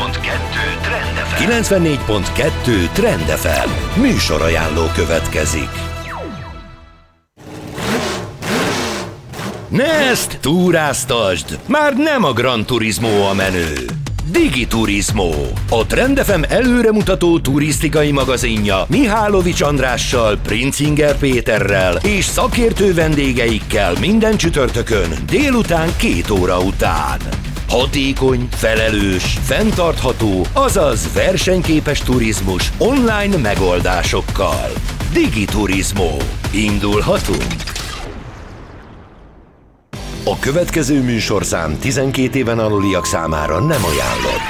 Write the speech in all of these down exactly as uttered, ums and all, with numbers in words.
pont kettő Trend ef em. kilencvennégy pont kettő Trend ef em. Műsorajánló következik. Ne ezt túráztasd! Már nem a Gran Turismo a menő. Digiturismo, a Trend ef em előremutató turisztikai magazinja Mihálovics Andrással, Princinger Péterrel és szakértő vendégeikkel minden csütörtökön délután két óra után. Hatékony, felelős, fenntartható, azaz versenyképes turizmus online megoldásokkal. Digiturismo. Indulhatunk! A következő műsorszám tizenkét éven aluliak számára nem ajánlott.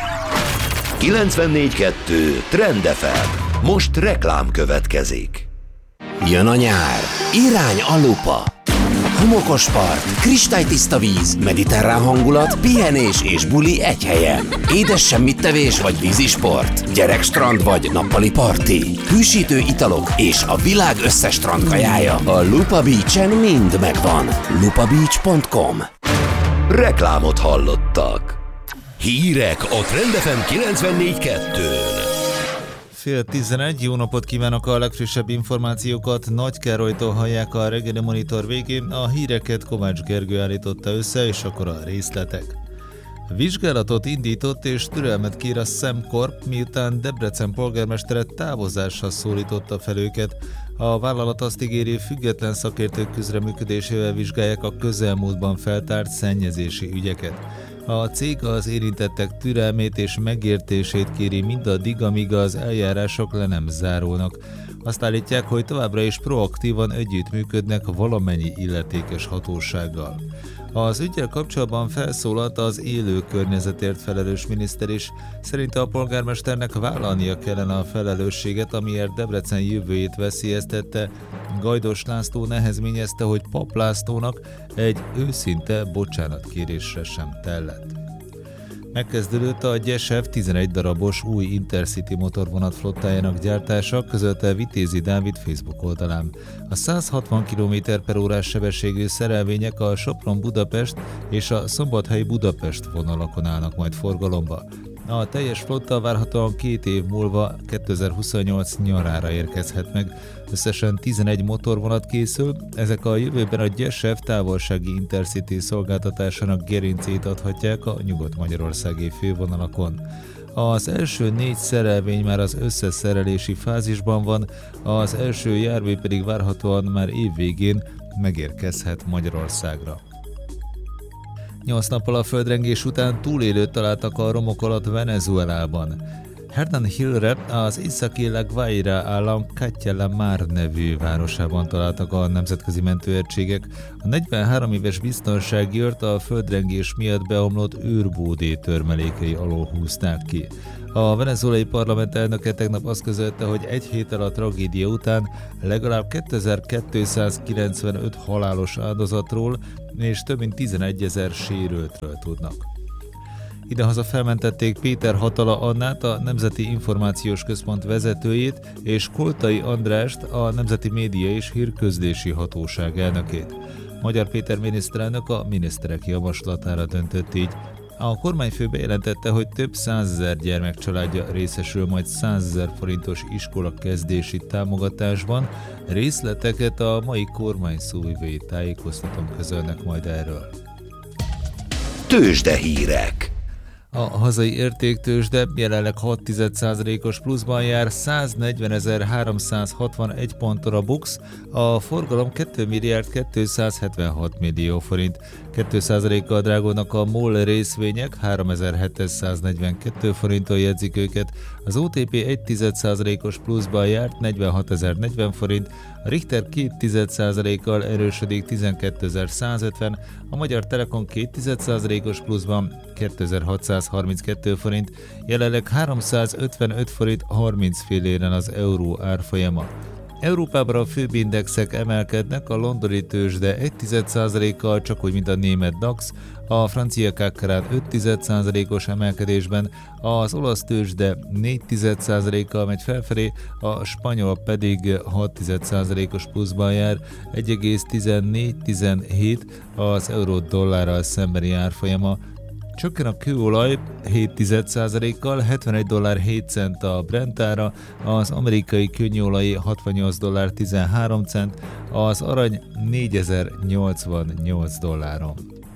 kilencvennégy kettő Trend ef em. Most reklám következik. Jön a nyár. Irány a lupa. Homokos part, kristálytiszta víz, mediterrán hangulat, pihenés és buli egy helyen. Édes semmittevés vagy vízisport, gyerekstrand vagy nappali parti, hűsítő italok és a világ összes strandkajája. A Lupa Beach-en mind megvan. lupa beach pont com. Reklámot hallottak. Hírek a Trend ef em kilencvennégy kettőn. Fél tizenegy, jó napot kívánok, a legfrissebb információkat Nagy Károlytól hallják a reggeli monitor végén, a híreket Kovács Gergő állította össze, és akkor a részletek. Vizsgálatot indított és türelmet kér a Szemkorp, miután Debrecen polgármestere távozásra szólította fel őket. A vállalat azt ígéri, független szakértők közreműködésével vizsgálják a közelmúltban feltárt szennyezési ügyeket. A cég az érintettek türelmét és megértését kéri mindaddig, amíg az eljárások le nem zárulnak. Azt állítják, hogy továbbra is proaktívan együttműködnek valamennyi illetékes hatósággal. Az üggyel kapcsolatban felszólalt az élő környezetért felelős miniszter is. Szerinte a polgármesternek vállalnia kellene a felelősséget, amiért Debrecen jövőjét veszélyeztette. Gajdos László nehezményezte, hogy Pap Lászlónak egy őszinte bocsánatkérésre sem tellett. Megkezdődött a Gyesev tizenegy darabos új Intercity motorvonat flottájának gyártása, közölte Vitézi Dávid Facebook oldalán. A száz hatvan kilométer per órás sebességű szerelvények a Sopron-Budapest és a Szombathely-Budapest vonalakon állnak majd forgalomba. A teljes flotta várhatóan két év múlva kétezer-huszonnyolc nyarára érkezhet meg. Összesen tizenegy motorvonat készül, ezek a jövőben a Gyesev távolsági Intercity szolgáltatásának gerincét adhatják a nyugat-magyarországi fővonalakon. Az első négy szerelvény már az összeszerelési fázisban van, az első jármű pedig várhatóan már évvégén megérkezhet Magyarországra. Nyolc nappal a földrengés után túlélőt találtak a romok alatt Venezuelában. Hernan Hillre, az északi La Guaira állam Catia La Mar nevű városában találtak a nemzetközi mentőegységek. A negyvenhárom éves biztonsági őrt a földrengés miatt beomlott őrbódé törmelékei alól húzták ki. A venezuelai parlament elnöke tegnap azt közölte, hogy egy héttel a tragédia után legalább kétezer-kétszázkilencvenöt halálos áldozatról és több mint tizenegyezer sérültről tudnak. Idehaza felmentették Péter Hatala Annát, a Nemzeti Információs Központ vezetőjét, és Koltai Andrást, a Nemzeti Média és Hírközlési Hatóság elnökét. Magyar Péter miniszterelnök a miniszterek javaslatára döntött így. A kormányfő bejelentette, hogy több százezer gyermekcsaládja részesül majd százezer forintos iskola kezdési támogatásban. Részleteket a mai kormány szóvivői tájékoztatom közölnek majd erről. Tőzsdehírek. A hazai értéktőzsde jelenleg hat egész egy százalékos pluszban jár, száznegyvenezer-háromszázhatvanegy ponton a BUX, a forgalom két milliárd kétszázhetvenhat millió forint. két százalékkal drágulnak a MOL részvények, háromezer-hétszáznegyvenkettő forinton jegyzik őket, az o té pé egy egész egy százalékos pluszban járt, negyvenhatezer-negyven forint, a Richter két egész egy százalékkal erősödik, tizenkétezer-százötven, a Magyar Telekom két egész egy százalékos pluszban, kétezer-hatszázharminckettő forint, jelenleg háromszázötvenöt forint harminc filléren az euró árfolyama. Európában a főbb indexek emelkednek, a londoni tőzsde egy egész egy százalékkal, csak úgy, mint a német DAX, a francia Caccarán öt egész egy százalékos emelkedésben, az olasz tőzsde négy egész egy százalékkal megy felfelé, a spanyol pedig hat egész egy százalékos pluszban jár, egy egész tizennégy tizenhét az euró dollárral szembeni árfolyama. Csökken a kőolaj hét egész egy százalékkal, hetvenegy dollár hét cent a Brent ára, az amerikai könnyűolaj hatvannyolc dollár tizenhárom cent, az arany négyezer-nyolcvannyolc dolláron.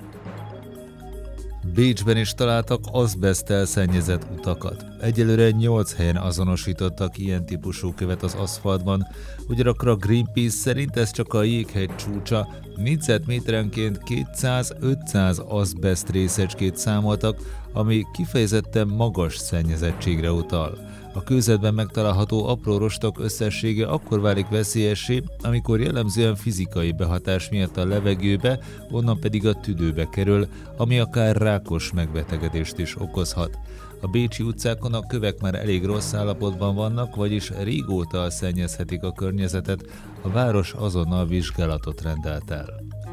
Bécsben is találtak azbeszttel szennyezett utakat. Egyelőre nyolc helyen azonosítottak ilyen típusú követ az aszfaltban, ugyanakkor a Greenpeace szerint ez csak a jéghegy csúcsa, négyzetméterenként kétszáz-ötszáz azbeszt részecskét számoltak, ami kifejezetten magas szennyezettségre utal. A kőzetben megtalálható apró rostok összessége akkor válik veszélyessé, amikor jellemzően fizikai behatás miatt a levegőbe, onnan pedig a tüdőbe kerül, ami akár rákos megbetegedést is okozhat. A bécsi utcákon a kövek már elég rossz állapotban vannak, vagyis régóta szennyezhetik a környezetet, a város azonnal vizsgálatot rendelt el.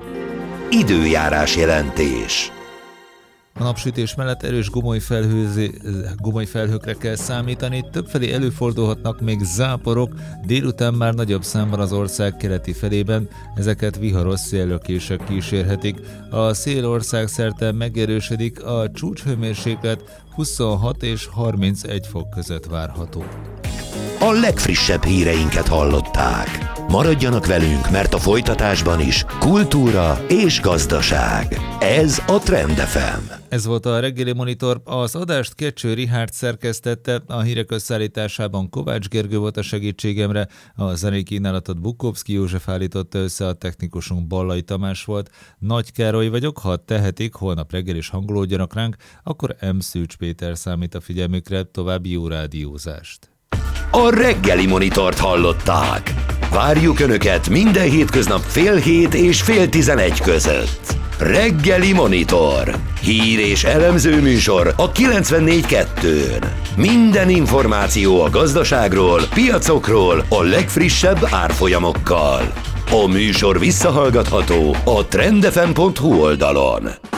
Időjárás jelentés. A napsütés mellett erős gomoly, felhőzé, gomoly felhőkre kell számítani, többfelé előfordulhatnak még záporok, délután már nagyobb számban az ország keleti felében, ezeket viharos széllökések kísérhetik. A szél országszerte megerősödik, a csúcshőmérséklet huszonhat és harmincegy fok között várható. A legfrissebb híreinket hallották. Maradjanak velünk, mert a folytatásban is kultúra és gazdaság. Ez a Trend ef em. Ez volt a reggeli monitor, az adást Kecső Richárd szerkesztette, a hírek összeállításában Kovács Gergő volt a segítségemre, a zenei kínálatot Bukowski József állította össze, a technikusunk Ballai Tamás volt. Nagy Károly vagyok, ha tehetik, holnap reggel is hangolódjanak ránk, akkor M. Szűcs Péter számít a figyelmükre, további jó rádiózást. A reggeli monitort hallották. Várjuk Önöket minden hétköznap fél hét és fél tizenegy között. Reggeli Monitor. Hír és elemző műsor a kilencvennégy kettőn. Minden információ a gazdaságról, piacokról, a legfrissebb árfolyamokkal. A műsor visszahallgatható a trendefem pont hu oldalon.